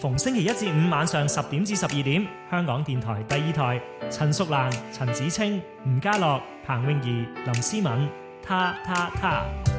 逢星期一至五晚上10點至12點，香港電台第二台，陳淑蘭、陳子清、吳家樂、彭詠儀、林思敏，他。